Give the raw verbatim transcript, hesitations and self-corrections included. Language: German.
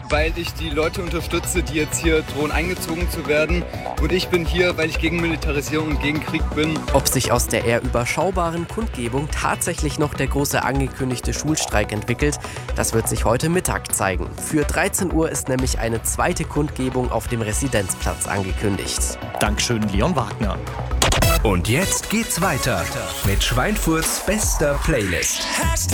weil ich die Leute unterstütze, die jetzt hier drohen eingezogen zu werden. Und ich bin hier, weil ich gegen Militarisierung und gegen Krieg bin. Ob sich aus der eher überschaubaren Kundgebung tatsächlich noch der große angekündigte Schulstreik entwickelt, das wird sich heute Mittag zeigen. Für dreizehn Uhr ist nämlich eine zweite Kundgebung auf dem Residenzplatz angekündigt. Dankeschön, Leon Wagner. Und jetzt geht's weiter mit Schweinfurts bester Playlist.